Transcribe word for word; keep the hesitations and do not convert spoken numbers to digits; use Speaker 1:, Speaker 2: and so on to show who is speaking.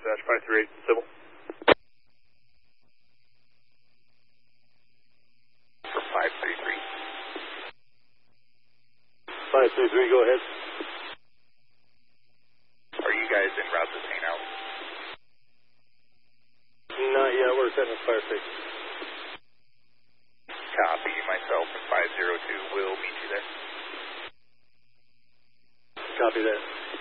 Speaker 1: Dispatch five three eight, civil.
Speaker 2: For five three three.
Speaker 3: five three three, go ahead.
Speaker 2: Are you guys en route to Saint Al?
Speaker 3: Not yet, we're setting the fire station.
Speaker 2: Copy. Myself and five zero two will meet you there.
Speaker 3: Copy that.